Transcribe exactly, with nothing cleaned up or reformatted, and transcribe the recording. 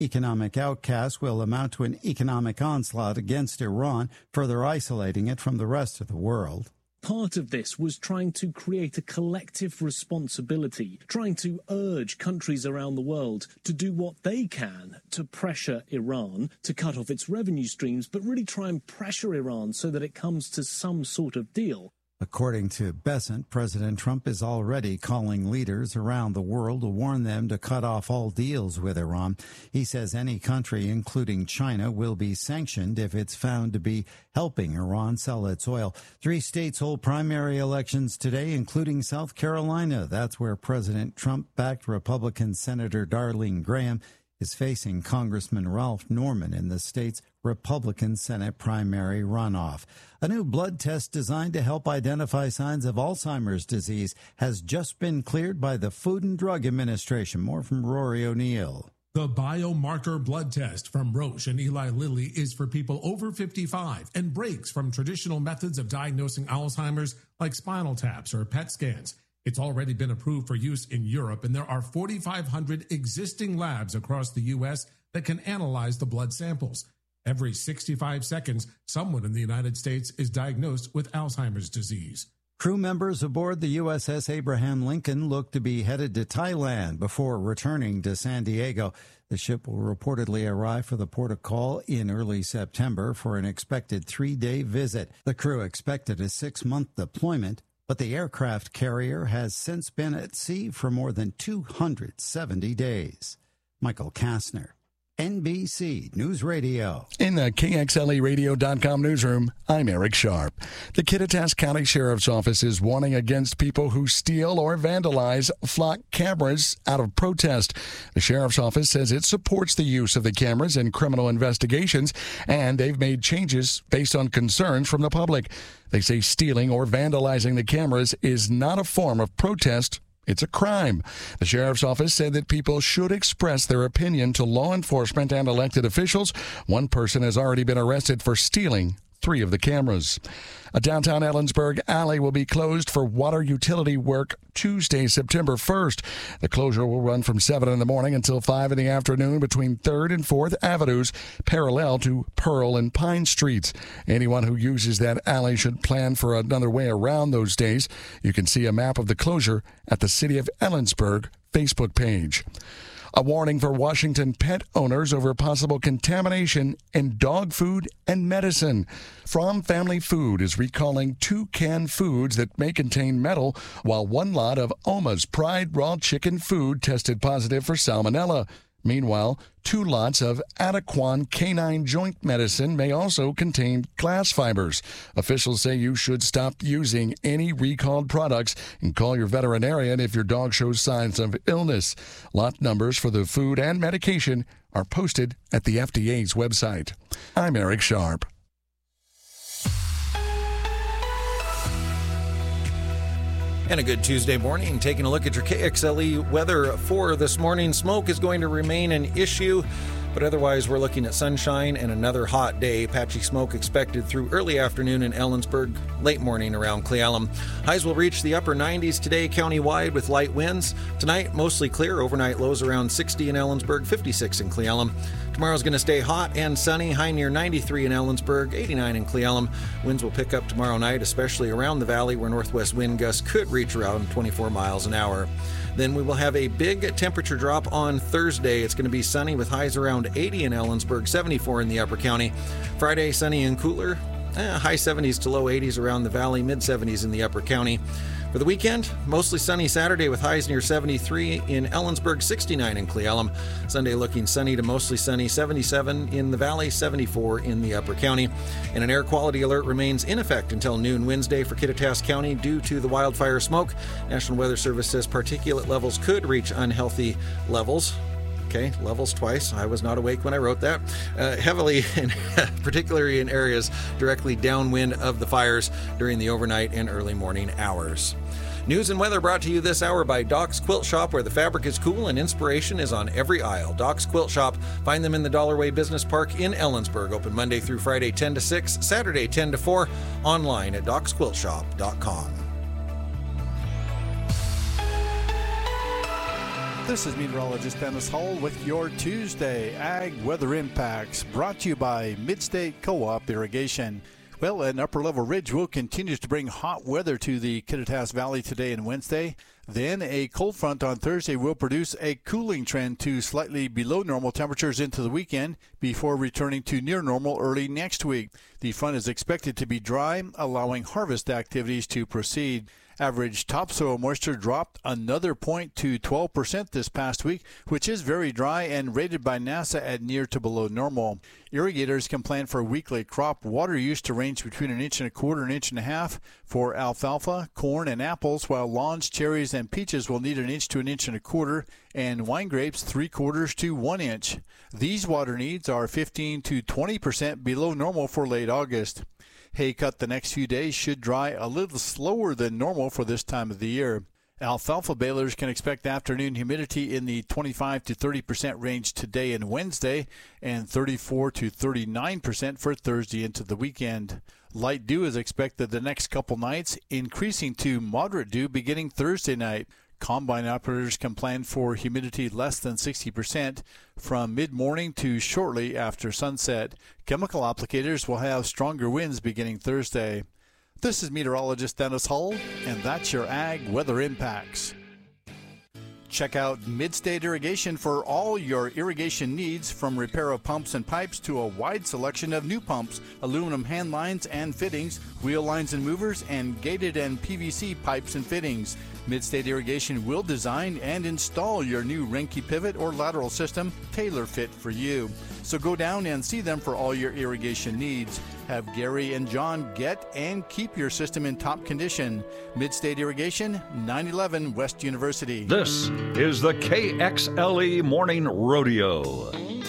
economic outcast will amount to an economic onslaught against Iran, further isolating it from the rest of the world. Part of this was trying to create a collective responsibility, trying to urge countries around the world to do what they can to pressure Iran, to cut off its revenue streams, but really try and pressure Iran so that it comes to some sort of deal. According to Bessent, President Trump is already calling leaders around the world to warn them to cut off all deals with Iran. He says any country, including China, will be sanctioned if it's found to be helping Iran sell its oil. Three states hold primary elections today, including South Carolina. That's where President Trump-backed Republican Senator Darlene Graham is facing Congressman Ralph Norman in the state's Republican Senate primary runoff. A new blood test designed to help identify signs of Alzheimer's disease has just been cleared by the Food and Drug Administration. More from Rory O'Neill. The biomarker blood test from Roche and Eli Lilly is for people over fifty-five and breaks from traditional methods of diagnosing Alzheimer's like spinal taps or P E T scans. It's already been approved for use in Europe, and there are forty-five hundred existing labs across the U S that can analyze the blood samples. Every sixty-five seconds, someone in the United States is diagnosed with Alzheimer's disease. Crew members aboard the U S S Abraham Lincoln look to be headed to Thailand before returning to San Diego. The ship will reportedly arrive for the port of call in early September for an expected three-day visit. The crew expected a six-month deployment, but the aircraft carrier has since been at sea for more than two hundred seventy days. Michael Kastner, N B C News Radio. In the K X L E radio dot com newsroom, I'm Eric Sharp. The Kittitas County Sheriff's Office is warning against people who steal or vandalize flock cameras out of protest. The Sheriff's Office says it supports the use of the cameras in criminal investigations, and they've made changes based on concerns from the public. They say stealing or vandalizing the cameras is not a form of protest. It's a crime. The Sheriff's Office said that people should express their opinion to law enforcement and elected officials. One person has already been arrested for stealing three of the cameras. A downtown Ellensburg alley will be closed for water utility work Tuesday, September first. The closure will run from seven in the morning until five in the afternoon between third and fourth Avenues, parallel to Pearl and Pine Streets. Anyone who uses that alley should plan for another way around those days. You can see a map of the closure at the City of Ellensburg Facebook page. A warning for Washington pet owners over possible contamination in dog food and medicine. From Family Food is recalling two canned foods that may contain metal, while one lot of Oma's Pride raw chicken food tested positive for salmonella. Meanwhile, two lots of Adequan canine joint medicine may also contain glass fibers. Officials say you should stop using any recalled products and call your veterinarian if your dog shows signs of illness. Lot numbers for the food and medication are posted at the F D A's website. I'm Eric Sharp. And a good Tuesday morning. Taking a look at your K X L E weather for this morning. Smoke is going to remain an issue, but otherwise we're looking at sunshine and another hot day. Patchy smoke expected through early afternoon in Ellensburg, late morning around Cle Elum. Highs will reach the upper nineties today countywide with light winds. Tonight, mostly clear. Overnight lows around sixty in Ellensburg, fifty-six in Cle Elum. Tomorrow's going to stay hot and sunny. High near ninety-three in Ellensburg, eighty-nine in Cle Elum. Winds will pick up tomorrow night, especially around the valley where northwest wind gusts could reach around twenty-four miles an hour. Then we will have a big temperature drop on Thursday. It's going to be sunny with highs around eighty in Ellensburg, seventy-four in the upper county. Friday, sunny and cooler. Eh, high seventies to low eighties around the valley, mid seventies in the upper county. For the weekend, mostly sunny Saturday with highs near seventy-three in Ellensburg, sixty-nine in Cle Elum. Sunday looking sunny to mostly sunny, seventy-seven in the valley, seventy-four in the upper county. And an air quality alert remains in effect until noon Wednesday for Kittitas County due to the wildfire smoke. National Weather Service says particulate levels could reach unhealthy levels. Okay, levels twice. I was not awake when I wrote that. Uh, heavily, in, particularly in areas directly downwind of the fires during the overnight and early morning hours. News and weather brought to you this hour by Doc's Quilt Shop, where the fabric is cool and inspiration is on every aisle. Doc's Quilt Shop. Find them in the Dollarway Business Park in Ellensburg. Open Monday through Friday, ten to six, Saturday, ten to four. Online at docs quilt shop dot com. This is meteorologist Dennis Hull with your Tuesday Ag Weather Impacts, brought to you by Midstate Co-op Irrigation. Well, an upper-level ridge will continue to bring hot weather to the Kittitas Valley today and Wednesday. Then a cold front on Thursday will produce a cooling trend to slightly below normal temperatures into the weekend before returning to near normal early next week. The front is expected to be dry, allowing harvest activities to proceed. Average topsoil moisture dropped another point to twelve percent this past week, which is very dry and rated by NASA at near to below normal. Irrigators can plan for weekly crop water use to range between an inch and a quarter and inch and a half for alfalfa, corn, and apples, while lawns, cherries, and peaches will need an inch to an inch and a quarter, and wine grapes three quarters to one inch. These water needs are fifteen to twenty percent below normal for late August. Hay cut the next few days should dry a little slower than normal for this time of the year. Alfalfa balers can expect afternoon humidity in the twenty-five to thirty percent range today and Wednesday, and thirty-four to thirty-nine percent for Thursday into the weekend. Light dew is expected the next couple nights, increasing to moderate dew beginning Thursday night. Combine operators can plan for humidity less than sixty percent from mid-morning to shortly after sunset. Chemical applicators will have stronger winds beginning Thursday. This is meteorologist Dennis Hull, and that's your Ag Weather Impacts. Check out Midstate Irrigation for all your irrigation needs, from repair of pumps and pipes to a wide selection of new pumps, aluminum hand lines and fittings, wheel lines and movers, and gated and P V C pipes and fittings. Midstate Irrigation will design and install your new Renke pivot or lateral system tailor fit for you. So go down and see them for all your irrigation needs. Have Gary and John get and keep your system in top condition. Midstate Irrigation, nine eleven West University. This is the K X L E Morning Rodeo.